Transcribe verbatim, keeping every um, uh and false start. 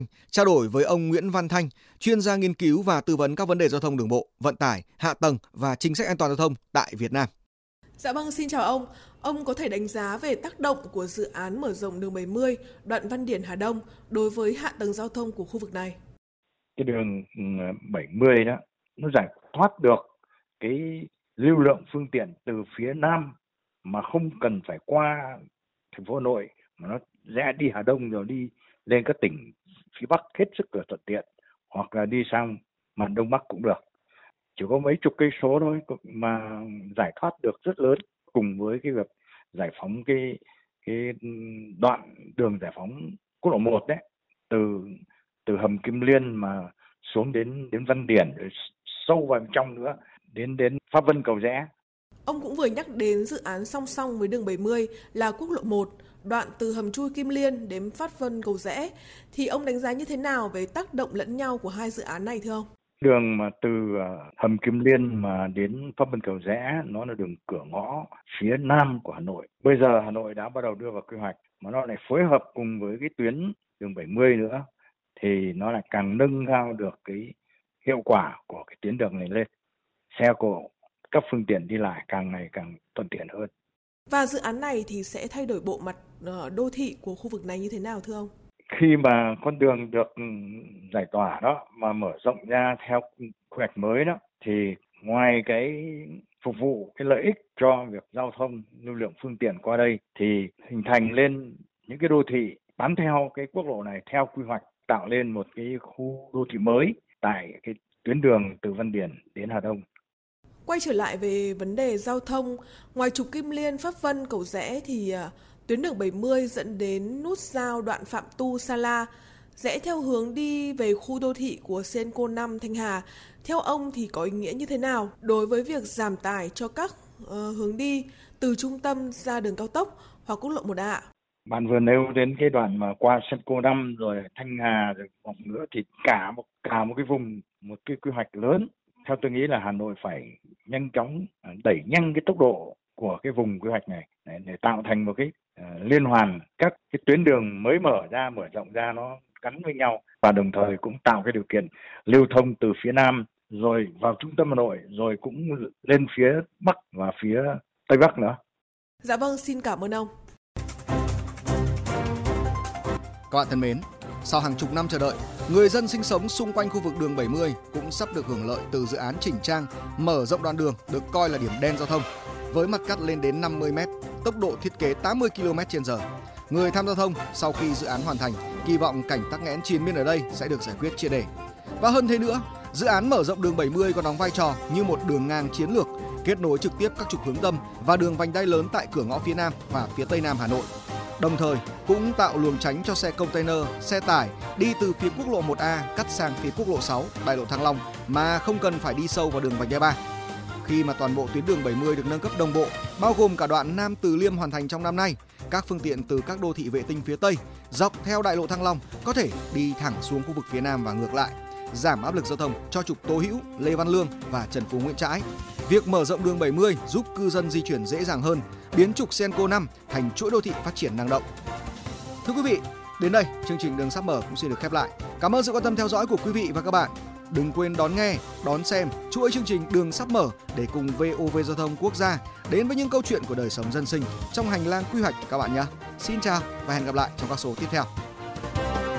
Trao đổi với ông Nguyễn Văn Thanh, chuyên gia nghiên cứu và tư vấn các vấn đề giao thông đường bộ, vận tải, hạ tầng và chính sách an toàn giao thông tại Việt Nam. Dạ vâng, xin chào ông. Ông có thể đánh giá về tác động của dự án mở rộng đường bảy mươi đoạn Văn Điển Hà Đông đối với hạ tầng giao thông của khu vực này? Cái đường bảy mươi đó, nó giải thoát được cái lưu lượng phương tiện từ phía Nam mà không cần phải qua thành phố Hà Nội, mà nó rẽ đi Hà Đông rồi đi lên các tỉnh phía Bắc hết sức là thuận tiện, hoặc là đi sang mặt Đông Bắc cũng được. Chỉ có mấy chục cây số thôi mà giải thoát được rất lớn, cùng với cái việc giải phóng cái cái đoạn đường giải phóng quốc lộ một đấy, từ từ hầm Kim Liên mà xuống đến đến Văn Điển, rồi sâu vào trong nữa đến đến Pháp Vân Cầu Giẽ. Ông cũng vừa nhắc đến dự án song song với đường bảy mươi là quốc lộ một, đoạn từ hầm chui Kim Liên đến Pháp Vân Cầu Giẽ, thì ông đánh giá như thế nào về tác động lẫn nhau của hai dự án này thưa ông? Đường mà từ hầm Kim Liên mà đến Pháp Vân Cầu Giẽ nó là đường cửa ngõ phía Nam của Hà Nội. Bây giờ Hà Nội đã bắt đầu đưa vào quy hoạch, mà nó lại phối hợp cùng với cái tuyến đường bảy mươi nữa, thì nó lại càng nâng cao được cái hiệu quả của cái tuyến đường này lên. Xe cộ, các phương tiện đi lại càng ngày càng thuận tiện hơn. Và dự án này thì sẽ thay đổi bộ mặt đô thị của khu vực này như thế nào thưa ông? Khi mà con đường được giải tỏa đó mà mở rộng ra theo quy hoạch mới đó, thì ngoài cái phục vụ cái lợi ích cho việc giao thông, lưu lượng phương tiện qua đây, thì hình thành lên những cái đô thị bám theo cái quốc lộ này theo quy hoạch, tạo lên một cái khu đô thị mới tại cái tuyến đường từ Văn Điển đến Hà Đông. Quay trở lại về vấn đề giao thông, ngoài trục Kim Liên, Pháp Vân, Cầu Giẽ thì tuyến đường bảy mươi dẫn đến nút giao đoạn Phạm Tu, Sa La, rẽ theo hướng đi về khu đô thị của Cenco năm, Thanh Hà. Theo ông thì có ý nghĩa như thế nào đối với việc giảm tải cho các uh, hướng đi từ trung tâm ra đường cao tốc hoặc quốc lộ một A? Bạn vừa nêu đến cái đoạn mà qua Cenco năm rồi Thanh Hà rồi vòng nữa, thì cả một cả một cái vùng, một cái quy hoạch lớn. Theo tôi nghĩ là Hà Nội phải nhanh chóng đẩy nhanh cái tốc độ của cái vùng quy hoạch này để, để tạo thành một cái uh, liên hoàn các cái tuyến đường mới mở ra, mở rộng ra nó gắn với nhau, và đồng thời cũng tạo cái điều kiện lưu thông từ phía Nam rồi vào trung tâm Hà Nội, rồi cũng lên phía Bắc và phía Tây Bắc nữa. Dạ vâng, xin cảm ơn ông. Các bạn thân mến, sau hàng chục năm chờ đợi, người dân sinh sống xung quanh khu vực đường bảy mươi cũng sắp được hưởng lợi từ dự án chỉnh trang, mở rộng đoạn đường được coi là điểm đen giao thông, với mặt cắt lên đến năm mươi mét, tốc độ thiết kế tám mươi ki lô mét trên giờ. Người tham gia giao thông sau khi dự án hoàn thành kỳ vọng cảnh tắc nghẽn triền miên ở đây sẽ được giải quyết triệt để. Và hơn thế nữa, dự án mở rộng đường bảy mươi còn đóng vai trò như một đường ngang chiến lược kết nối trực tiếp các trục hướng tâm và đường vành đai lớn tại cửa ngõ phía Nam và phía Tây Nam Hà Nội. Đồng thời cũng tạo luồng tránh cho xe container, xe tải đi từ phía quốc lộ một A cắt sang phía quốc lộ sáu, đại lộ Thăng Long mà không cần phải đi sâu vào đường vành đai ba. Khi mà toàn bộ tuyến đường bảy mươi được nâng cấp đồng bộ, bao gồm cả đoạn Nam Từ Liêm hoàn thành trong năm nay, các phương tiện từ các đô thị vệ tinh phía Tây dọc theo đại lộ Thăng Long có thể đi thẳng xuống khu vực phía Nam và ngược lại, giảm áp lực giao thông cho trục Tô Hữu, Lê Văn Lương và Trần Phú Nguyễn Trãi. Việc mở rộng đường bảy mươi giúp cư dân di chuyển dễ dàng hơn, biến trục Cenco năm thành chuỗi đô thị phát triển năng động. Thưa quý vị, đến đây chương trình Đường Sắp Mở cũng xin được khép lại. Cảm ơn sự quan tâm theo dõi của quý vị và các bạn. Đừng quên đón nghe, đón xem chuỗi chương trình Đường Sắp Mở để cùng vê o vê Giao thông Quốc gia đến với những câu chuyện của đời sống dân sinh trong hành lang quy hoạch các bạn nhé. Xin chào và hẹn gặp lại trong các số tiếp theo.